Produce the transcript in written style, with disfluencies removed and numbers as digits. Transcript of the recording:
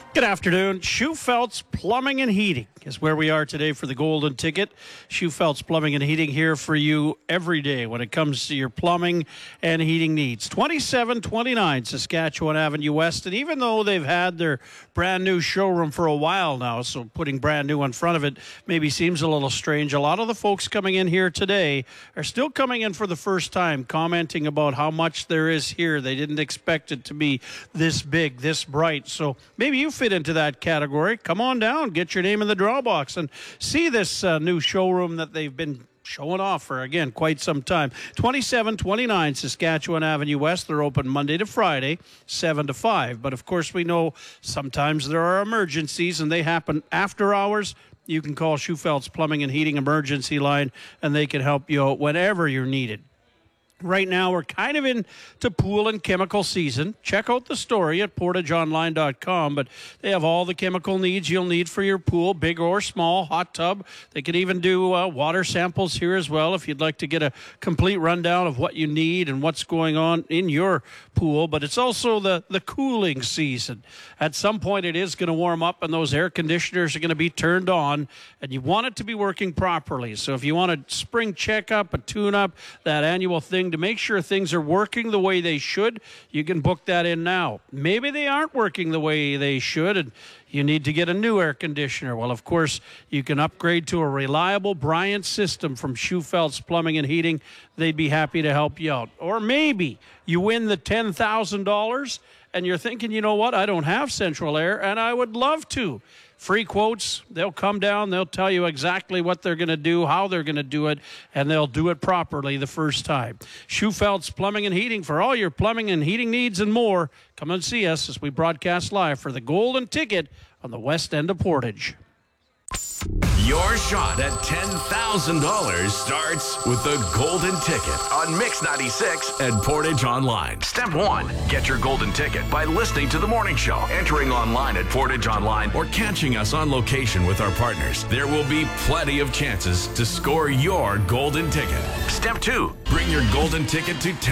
Good afternoon. Schufelt's Plumbing and Heating is where we are today for the Golden Ticket. Schufelt's Plumbing and Heating here for you every day when it comes to your plumbing and heating needs. 2729 Saskatchewan Avenue West. And even though they've had their brand new showroom for a while now, so putting brand new in front of it maybe seems a little strange, a lot of the folks coming in here today are still coming in for the first time, commenting about how much there is here. They didn't expect it to be this big, this bright. So maybe you fit into that category. Come on down, get your name in the draw box, and see this new showroom that they've been showing off for, again, quite some time. 2729 Saskatchewan Avenue West. They're open Monday to Friday, 7 to 5. But, of course, we know sometimes there are emergencies, and they happen after hours. You can call Schufelt's Plumbing and Heating emergency line, and they can help you out whenever you're needed. Right now, we're kind of into pool and chemical season. Check out the story at portageonline.com, but they have all the chemical needs you'll need for your pool, big or small, hot tub. They can even do water samples here as well if you'd like to get a complete rundown of what you need and what's going on in your pool. But it's also the cooling season. At some point, it is going to warm up, and those air conditioners are going to be turned on, and you want it to be working properly. So if you want a spring checkup, a tune-up, that annual thing, to make sure things are working the way they should, you can book that in now. Maybe they aren't working the way they should, and you need to get a new air conditioner. Well, of course, you can upgrade to a reliable Bryant system from Schufelt's Plumbing and Heating. They'd be happy to help you out. Or maybe you win the $10,000 and you're thinking, you know what, I don't have central air and I would love to. Free quotes. They'll come down. They'll tell you exactly what they're going to do, how they're going to do it, and they'll do it properly the first time. Schufelt's Plumbing and Heating for all your plumbing and heating needs and more. Come and see us as we broadcast live for the Golden Ticket on the west end of Portage. Your shot at $10,000 starts with the Golden Ticket on Mix 96 and Portage Online. Step 1, get your Golden Ticket by listening to the morning show, entering online at Portage Online, or catching us on location with our partners. There will be plenty of chances to score your Golden Ticket. Step 2, bring your Golden Ticket to